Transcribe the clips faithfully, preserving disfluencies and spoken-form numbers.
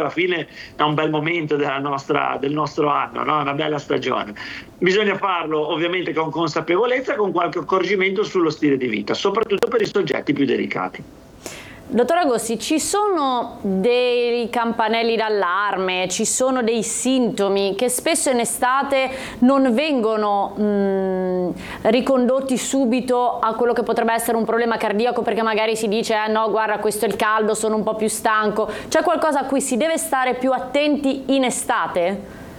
alla fine è un bel momento della nostra, del nostro anno, no? Una bella stagione. Bisogna farlo ovviamente con consapevolezza, con qualche accorgimento sullo stile di vita, soprattutto per i soggetti più delicati. Dottor Agossi, ci sono dei campanelli d'allarme, ci sono dei sintomi che spesso in estate non vengono mh, ricondotti subito a quello che potrebbe essere un problema cardiaco, perché magari si dice eh no, guarda, questo è il caldo, sono un po' più stanco. C'è qualcosa a cui si deve stare più attenti in estate?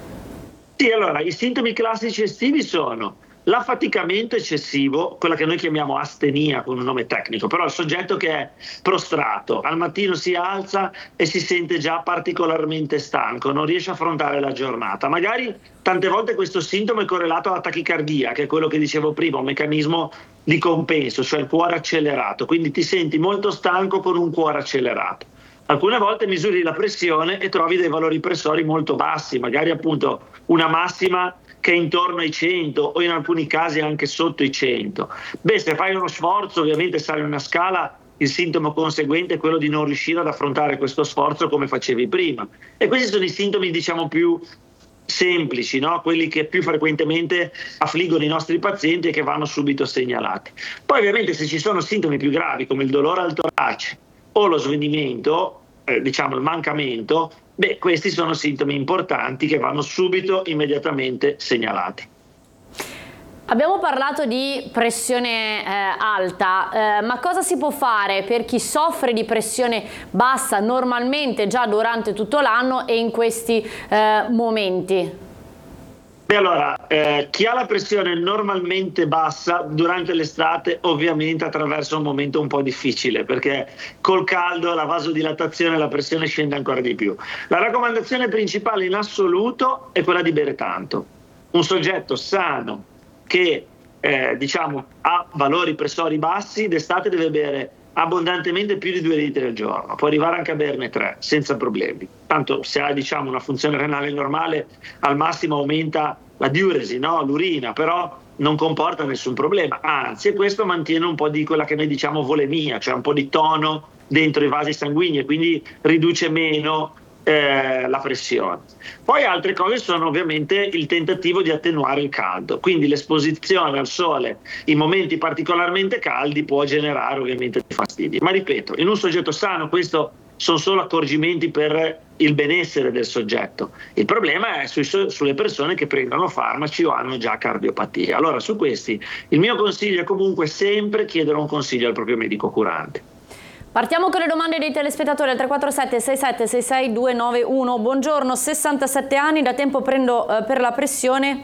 Sì, allora, i sintomi classici estivi sono l'affaticamento eccessivo, quella che noi chiamiamo astenia con un nome tecnico, però il soggetto che è prostrato, al mattino si alza e si sente già particolarmente stanco, non riesce a affrontare la giornata. Magari tante volte questo sintomo è correlato alla tachicardia, che è quello che dicevo prima, un meccanismo di compenso, cioè il cuore accelerato, quindi ti senti molto stanco con un cuore accelerato. Alcune volte misuri la pressione e trovi dei valori pressori molto bassi, magari appunto una massima che è intorno ai cento o in alcuni casi anche sotto i cento. Beh, se fai uno sforzo, ovviamente sale una scala, il sintomo conseguente è quello di non riuscire ad affrontare questo sforzo come facevi prima. E questi sono i sintomi, diciamo, più semplici, no? Quelli che più frequentemente affliggono i nostri pazienti e che vanno subito segnalati. Poi ovviamente se ci sono sintomi più gravi come il dolore al torace o lo svenimento, eh, diciamo il mancamento, beh, questi sono sintomi importanti che vanno subito, immediatamente segnalati. Abbiamo parlato di pressione eh, alta, eh, ma cosa si può fare per chi soffre di pressione bassa normalmente già durante tutto l'anno e in questi eh, momenti? Beh, allora, eh, chi ha la pressione normalmente bassa durante l'estate ovviamente attraversa un momento un po' difficile, perché col caldo, la vasodilatazione, la pressione scende ancora di più. La raccomandazione principale in assoluto è quella di bere tanto. Un soggetto sano che eh, diciamo, ha valori pressori bassi d'estate deve bere abbondantemente più di due litri al giorno, può arrivare anche a berne tre senza problemi. Tanto se ha diciamo, una funzione renale normale al massimo aumenta la diuresi, no? L'urina, però non comporta nessun problema, anzi, e questo mantiene un po' di quella che noi diciamo volemia, cioè un po' di tono dentro i vasi sanguigni e quindi riduce meno eh, la pressione. Poi altre cose sono ovviamente il tentativo di attenuare il caldo, quindi l'esposizione al sole in momenti particolarmente caldi può generare ovviamente dei fastidi, ma ripeto, in un soggetto sano questo sono solo accorgimenti per il benessere del soggetto. Il problema è sui, sulle persone che prendono farmaci o hanno già cardiopatia. Allora su questi il mio consiglio è comunque sempre chiedere un consiglio al proprio medico curante. Partiamo con le domande dei telespettatori al tre quattro sette sei sette sei sei due nove uno. Buongiorno, sessantasette anni, da tempo prendo eh, per la pressione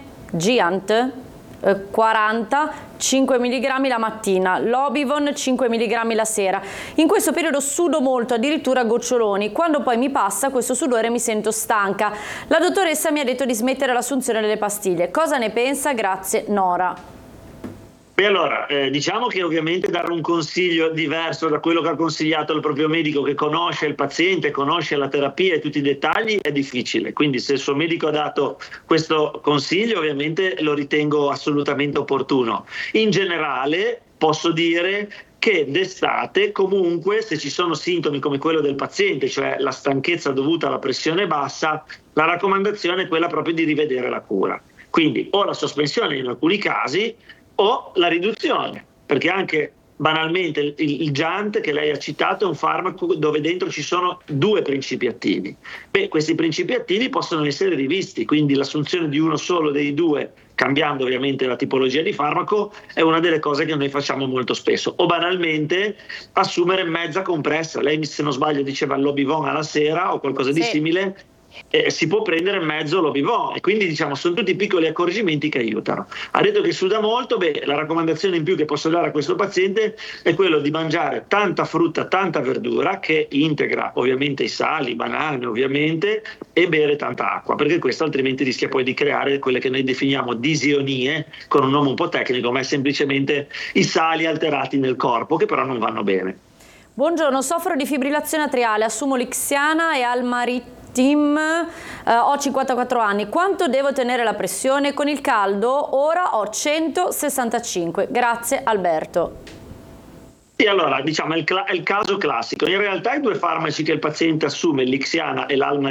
Giant eh, quaranta, cinque milligrammi la mattina, Lobivon cinque milligrammi la sera. In questo periodo sudo molto, addirittura goccioloni. Quando poi mi passa questo sudore mi sento stanca. La dottoressa mi ha detto di smettere l'assunzione delle pastiglie. Cosa ne pensa? Grazie, Nora. Beh, allora, eh, diciamo che ovviamente dare un consiglio diverso da quello che ha consigliato il proprio medico che conosce il paziente, conosce la terapia e tutti i dettagli è difficile, quindi se il suo medico ha dato questo consiglio ovviamente lo ritengo assolutamente opportuno. In generale posso dire che d'estate comunque se ci sono sintomi come quello del paziente, cioè la stanchezza dovuta alla pressione bassa, la raccomandazione è quella proprio di rivedere la cura. Quindi o la sospensione in alcuni casi o la riduzione, perché anche banalmente il, il Giant che lei ha citato è un farmaco dove dentro ci sono due principi attivi. Beh, questi principi attivi possono essere rivisti, quindi l'assunzione di uno solo dei due, cambiando ovviamente la tipologia di farmaco, è una delle cose che noi facciamo molto spesso. O banalmente assumere mezza compressa. Lei, se non sbaglio, diceva Lobivon alla sera o qualcosa di sì. simile. Eh, si può prendere mezzo Lobivon e quindi diciamo sono tutti piccoli accorgimenti che aiutano. Ha detto che suda molto, beh, la raccomandazione in più che posso dare a questo paziente è quello di mangiare tanta frutta, tanta verdura che integra ovviamente i sali, banane ovviamente, e bere tanta acqua, perché questo altrimenti rischia poi di creare quelle che noi definiamo disionie, con un nome un po' tecnico, ma è semplicemente i sali alterati nel corpo che però non vanno bene. Buongiorno, soffro di fibrillazione atriale, assumo Lixiana e Almarit Team, eh, ho cinquantaquattro anni, quanto devo tenere la pressione? Con il caldo ora ho centosessantacinque, grazie Alberto. Sì, allora diciamo è il, è il caso classico, in realtà i due farmaci che il paziente assume, l'Ixiana e l'Alma